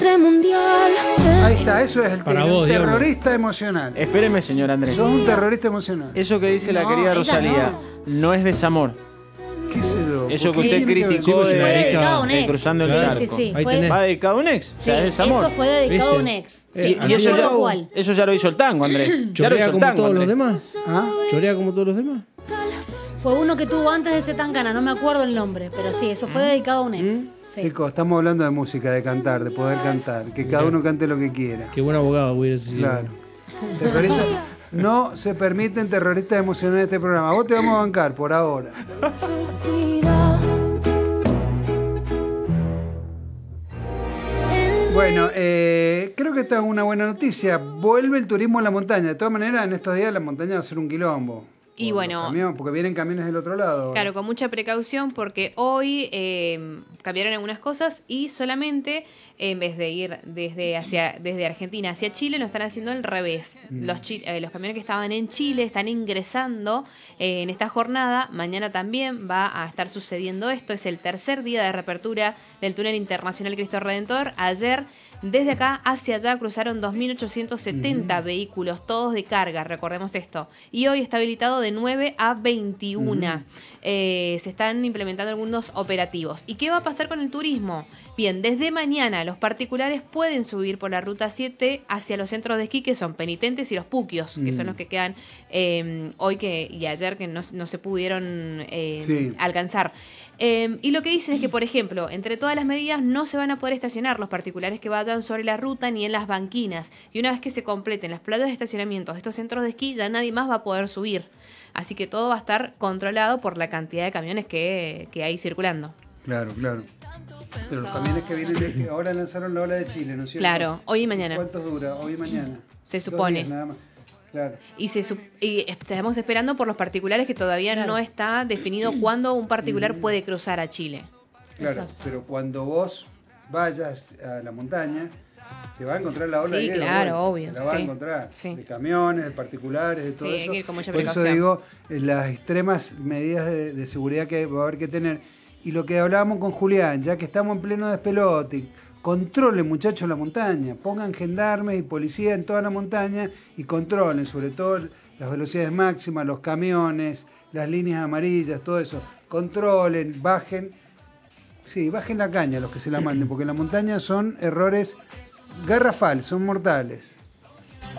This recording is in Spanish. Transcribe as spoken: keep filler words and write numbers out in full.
Mundial. Ahí está, eso es el Para que- vos, un Diablo. terrorista emocional. Espéreme, señor Andrés. Sos un terrorista emocional. Eso que dice la No, querida ella Rosalía no. es desamor. ¿Qué sé yo? Eso que ¿Por qué usted tiene ver? criticó Sí, de, fue dedicado a un de ex. cruzando el Sí, charco. sí, sí. Ahí Fue- tenés. ¿Va dedicado a un ex? O Sí, sea, es desamor. eso fue dedicado a ¿Viste? un ex. Eh, Sí, a no mí me ya- acuerdo cuál. Eso ya lo hizo el tango, Andrés. Ya lo hizo ¿Chorea el como tango, todos los Andrés. demás? ¿Ah? ¿Chorea como todos los demás? Fue uno que tuvo antes de ese Tangana, no me acuerdo el nombre, pero sí, eso fue dedicado a un ex. Sí. Chicos, estamos hablando de música, de cantar, de poder cantar. Que cada uno cante lo que quiera. Qué buen abogado hubiera sido. Claro. Terroristas- no se permiten terroristas emocionales en este programa. Vos te vamos a bancar por ahora. Bueno, eh, creo que esta es una buena noticia. Vuelve el turismo a la montaña. De todas maneras, en estos días la montaña va a ser un quilombo. Y Por bueno, los camiones, porque vienen camiones del otro lado. claro, con mucha precaución porque hoy eh, cambiaron algunas cosas y solamente en vez de ir desde hacia desde Argentina hacia Chile lo están haciendo al revés. Mm. Los, chi- eh, los camiones que estaban en Chile están ingresando eh, en esta jornada. Mañana también va a estar sucediendo esto. Es el tercer día de reapertura del túnel internacional Cristo Redentor. Ayer, desde acá hacia allá, cruzaron dos mil ochocientos setenta vehículos, todos de carga, recordemos esto. Y hoy está habilitado de nueve a veintiuna. Eh, se están implementando algunos operativos. ¿Y qué va a pasar con el turismo? Bien, desde mañana los particulares pueden subir por la ruta siete hacia los centros de esquí, que son Penitentes y Los Puquios, que son los que quedan eh, hoy que, y ayer que no, no se pudieron eh, Sí. alcanzar. Eh, y lo que dicen es que, por ejemplo, entre todas las medidas no se van a poder estacionar los particulares que vayan sobre la ruta ni en las banquinas. Y una vez que se completen las playas de estacionamiento de estos centros de esquí, ya nadie más va a poder subir. Así que todo va a estar controlado por la cantidad de camiones que, que hay circulando. Claro, claro. Pero los camiones que vienen de... Ahora lanzaron la ola de Chile, ¿no es cierto? Claro, hoy y mañana. ¿Cuántos dura? Hoy y mañana. Se Dos supone. días nada más. Claro. Y, se, sup- y estamos esperando por los particulares que todavía Claro. no está definido cuándo un particular puede cruzar a Chile. Claro, Exacto. pero cuando vos vayas a la montaña, te va a encontrar la ola Sí, de hielo, claro, bueno, obvio, te la va a sí, encontrar. sí. De camiones, de particulares, de todo Sí, hay eso. que ir con mucha Por eso precaución. digo, eh, las extremas medidas de, de seguridad que va a haber que tener. Y lo que hablábamos con Julián, ya que estamos en pleno despelote, controlen, muchachos, la montaña. Pongan gendarmes y policía en toda la montaña y controlen, sobre todo las velocidades máximas, los camiones, las líneas amarillas, todo eso. Controlen, bajen. Sí, bajen la caña los que se la manden, porque en la montaña son errores garrafales, son mortales.